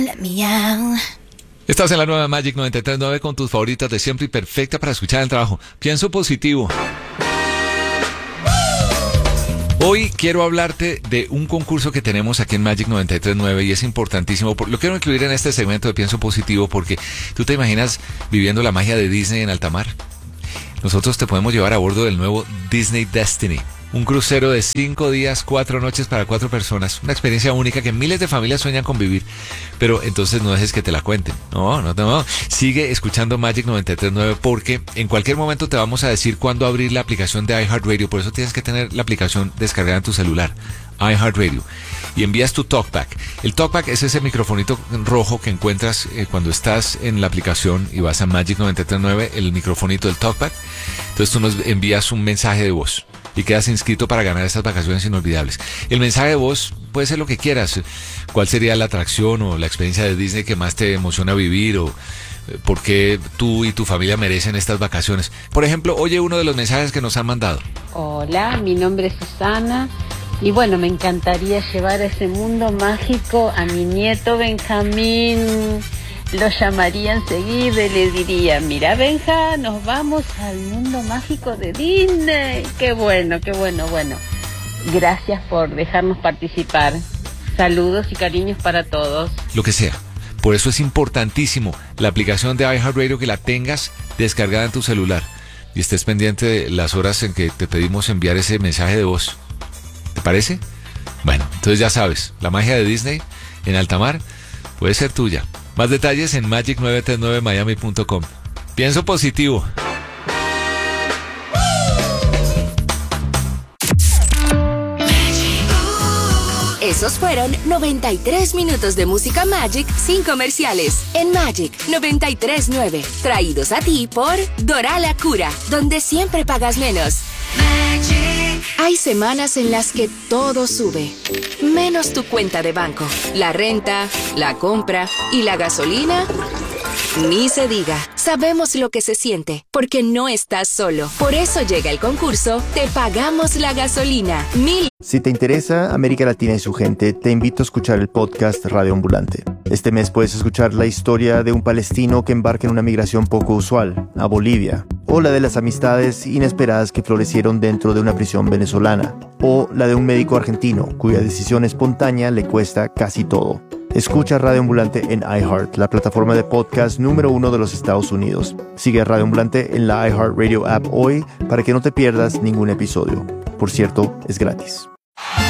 Let me out. Estás en la nueva Magic 93.9 con tus favoritas de siempre y perfecta para escuchar en el trabajo. Pienso positivo. Hoy quiero hablarte de un concurso que tenemos aquí en Magic 93.9 y es importantísimo. Lo quiero incluir en este segmento de Pienso Positivo porque tú te imaginas viviendo la magia de Disney en alta mar. Nosotros te podemos llevar a bordo del nuevo Disney Destiny. Un crucero de 5 días, 4 noches para 4 personas. Una experiencia única que miles de familias sueñan con vivir. Pero entonces no dejes que te la cuenten. No. Sigue escuchando Magic 93.9 porque en cualquier momento te vamos a decir cuándo abrir la aplicación de iHeartRadio. Por eso tienes que tener la aplicación descargada en tu celular. iHeartRadio. Y envías tu TalkBack. El TalkBack es ese microfonito rojo que encuentras cuando estás en la aplicación y vas a Magic 93.9, el microfonito del TalkBack. Entonces tú nos envías un mensaje de voz y quedas inscrito para ganar estas vacaciones inolvidables. El mensaje de voz puede ser lo que quieras. ¿Cuál sería la atracción o la experiencia de Disney que más te emociona vivir? O por qué tú y tu familia merecen estas vacaciones. Por ejemplo, oye uno de los mensajes que nos han mandado. Hola, mi nombre es Susana. Y bueno, me encantaría llevar a ese mundo mágico a mi nieto Benjamín. Lo llamaría enseguida y le diría, mira Benja, nos vamos al mundo mágico de Disney. Qué bueno. Gracias por dejarnos participar. Saludos y cariños para todos. Lo que sea. Por eso es importantísimo la aplicación de iHeartRadio, que la tengas descargada en tu celular y estés pendiente de las horas en que te pedimos enviar ese mensaje de voz. ¿Te parece? Bueno, entonces ya sabes, la magia de Disney en alta mar puede ser tuya. Más detalles en magic939miami.com. Pienso positivo. Esos fueron 93 minutos de música Magic sin comerciales en Magic 93.9. Traídos a ti por Doral Acura, donde siempre pagas menos. Magic. Hay semanas en las que todo sube, menos tu cuenta de banco, la renta, la compra y la gasolina. Ni se diga. Sabemos lo que se siente, porque no estás solo. Por eso llega el concurso Te Pagamos la Gasolina. Si te interesa América Latina y su gente, te invito a escuchar el podcast Radio Ambulante. Este mes puedes escuchar la historia de un palestino que embarca en una migración poco usual, a Bolivia, o la de las amistades inesperadas que florecieron dentro de una prisión venezolana, o la de un médico argentino cuya decisión espontánea le cuesta casi todo. Escucha Radio Ambulante en iHeart, la plataforma de podcast número 1 de los Estados Unidos. Sigue Radio Ambulante en la iHeartRadio app hoy para que no te pierdas ningún episodio. Por cierto, es gratis.